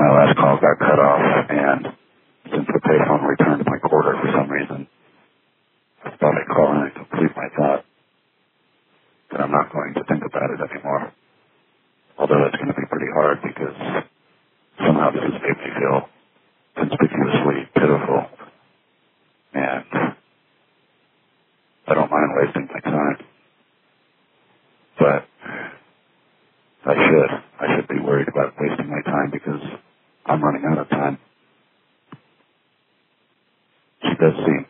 my last call got cut off, and since the payphone returned my quarter for some reason, I thought I'd call in and complete my thought. But I'm not going to think about it anymore. Although that's going to be pretty hard because somehow this has made me feel conspicuously pitiful. And I don't mind wasting my time. But I should be worried about wasting my time because I'm running out of time. She does seem